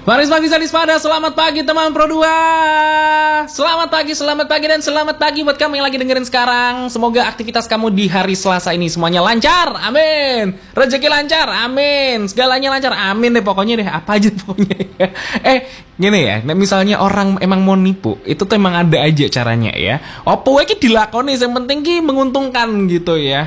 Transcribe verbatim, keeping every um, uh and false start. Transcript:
Baris pagi sadis pada, selamat pagi teman Pro dua. Selamat pagi, selamat pagi dan selamat pagi buat kamu yang lagi dengerin sekarang. Semoga aktivitas kamu di hari Selasa ini semuanya lancar, amin. Rezeki lancar, amin. Segalanya lancar, amin deh pokoknya deh, apa aja pokoknya. Eh, gini ya, misalnya orang emang mau nipu, itu tuh emang ada aja caranya ya. Opo iki dilakoni, yang penting ki menguntungkan gitu ya.